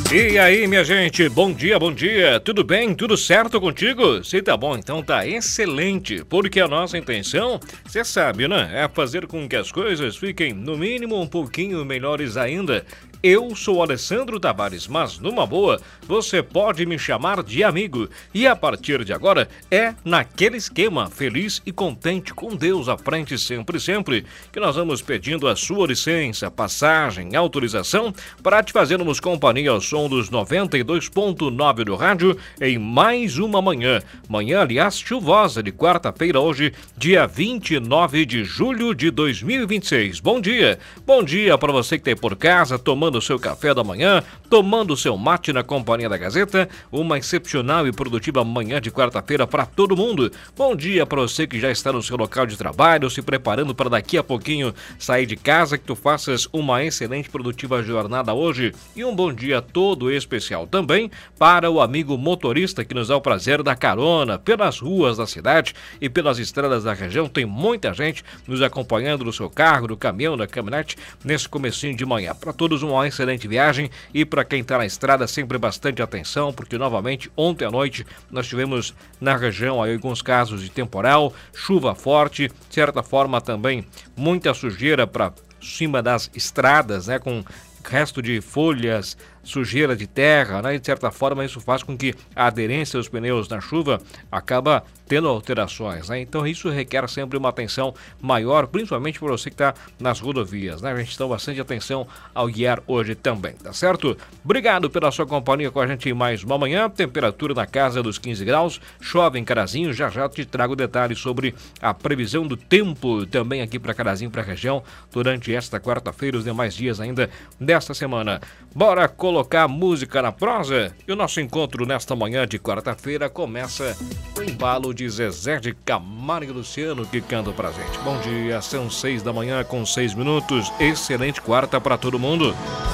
E aí, minha gente, bom dia, tudo bem? Tudo certo contigo? Se tá bom, então tá excelente, porque a nossa intenção, você sabe, né? É fazer com que as coisas fiquem, no mínimo, um pouquinho melhores ainda. Eu sou Alessandro Tavares, mas numa boa, você pode me chamar de amigo. E a partir de agora, é naquele esquema, feliz e contente com Deus à frente sempre, sempre, que nós vamos pedindo a sua licença, passagem, autorização para te fazermos companhia ao som dos 92.9 do rádio em mais uma manhã. Manhã, aliás, chuvosa de quarta-feira hoje, dia 29 de julho de 2026. Bom dia para você que está aí por casa, tomando o seu café da manhã, tomando o seu mate na companhia da Gazeta, uma excepcional e produtiva manhã de quarta-feira para todo mundo. Bom dia para você que já está no seu local de trabalho, se preparando para daqui a pouquinho sair de casa, que tu faças uma excelente e produtiva jornada hoje. E um bom dia todo especial também para o amigo motorista que nos dá o prazer da carona pelas ruas da cidade e pelas estradas da região. Tem muita gente nos acompanhando no seu carro, no caminhão, na caminhonete, nesse comecinho de manhã. Para todos uma excelente viagem e para quem está na estrada sempre bastante atenção, porque novamente ontem à noite nós tivemos na região aí alguns casos de temporal, chuva forte, de certa forma também muita sujeira para cima das estradas, né, com resto de folhas, sujeira de terra, né? E de certa forma isso faz com que a aderência aos pneus na chuva acaba tendo alterações, né? Então isso requer sempre uma atenção maior, principalmente para você que está nas rodovias, né? A gente tem bastante atenção ao guiar hoje também, tá certo? Obrigado pela sua companhia com a gente em mais uma manhã, temperatura na casa dos 15 graus, chove em Carazinho, já te trago detalhes sobre a previsão do tempo também aqui para Carazinho, para a região, durante esta quarta-feira, os demais dias ainda desta semana. Bora colocar música na prosa? E o nosso encontro nesta manhã de quarta-feira começa com o embalo de Zezé de Camargo e Luciano que cantam pra gente. Bom dia, são 6 da manhã com 6 minutos. Excelente quarta pra todo mundo.